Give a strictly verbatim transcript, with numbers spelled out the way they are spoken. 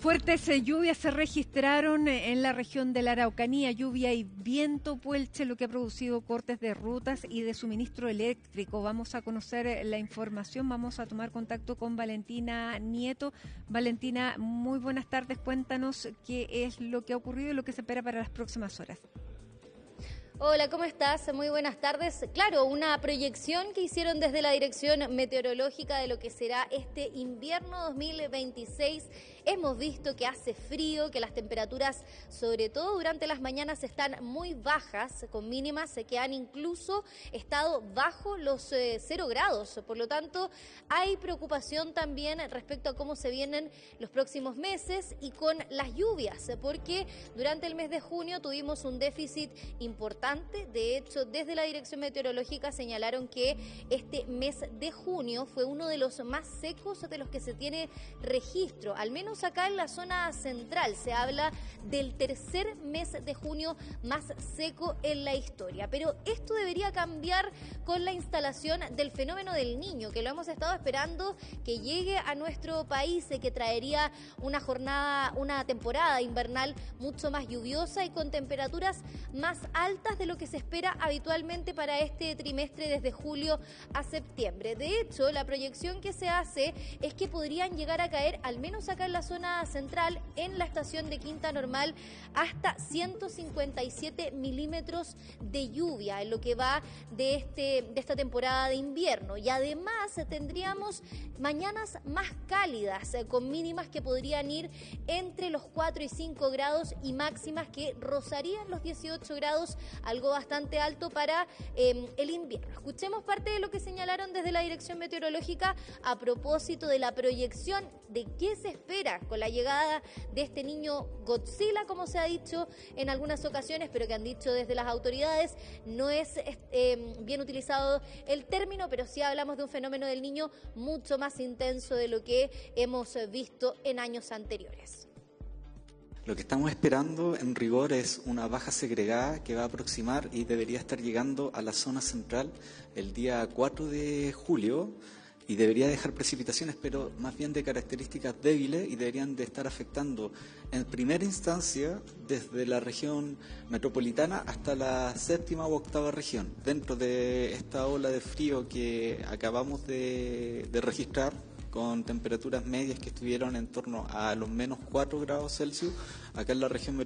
Fuertes lluvias se registraron en la región de la Araucanía, lluvia y viento puelche, lo que ha producido cortes de rutas y de suministro eléctrico. Vamos a conocer la información, vamos a tomar contacto con Valentina Nieto. Valentina, muy buenas tardes, cuéntanos qué es lo que ha ocurrido y lo que se espera para las próximas horas. Hola, ¿cómo estás? Muy buenas tardes. Claro, una proyección que hicieron desde la Dirección Meteorológica de lo que será este invierno dos mil veintiséis. Hemos visto que hace frío, que las temperaturas, sobre todo durante las mañanas, están muy bajas, con mínimas que han incluso estado bajo los eh, cero grados. Por lo tanto, hay preocupación también respecto a cómo se vienen los próximos meses y con las lluvias, porque durante el mes de junio tuvimos un déficit importante. De hecho, desde la Dirección Meteorológica señalaron que este mes de junio fue uno de los más secos de los que se tiene registro, al menos acá en la zona central. Se habla del tercer mes de junio más seco en la historia. Pero esto debería cambiar con la instalación del fenómeno del Niño, que lo hemos estado esperando que llegue a nuestro país, que traería una jornada, una temporada invernal mucho más lluviosa y con temperaturas más altas de lo que se espera habitualmente para este trimestre desde julio a septiembre. De hecho, la proyección que se hace es que podrían llegar a caer, al menos acá en la zona central, en la estación de Quinta Normal, hasta ciento cincuenta y siete milímetros de lluvia en lo que va de, este, de esta temporada de invierno. Y además tendríamos mañanas más cálidas, con mínimas que podrían ir entre los cuatro y cinco grados y máximas que rozarían los dieciocho grados, algo bastante alto para eh, el invierno. Escuchemos parte de lo que señalaron desde la Dirección Meteorológica a propósito de la proyección de qué se espera con la llegada de este niño Godzilla, como se ha dicho en algunas ocasiones, pero que han dicho desde las autoridades. No es eh, bien utilizado el término, pero sí hablamos de un fenómeno del Niño mucho más intenso de lo que hemos visto en años anteriores. Lo que estamos esperando en rigor es una baja segregada que va a aproximar y debería estar llegando a la zona central el día cuatro de julio y debería dejar precipitaciones, pero más bien de características débiles, y deberían de estar afectando en primera instancia desde la región metropolitana hasta la séptima u octava región. Dentro de esta ola de frío que acabamos de, de registrar, con temperaturas medias que estuvieron en torno a los menos cuatro grados Celsius, acá en la región metropolitana,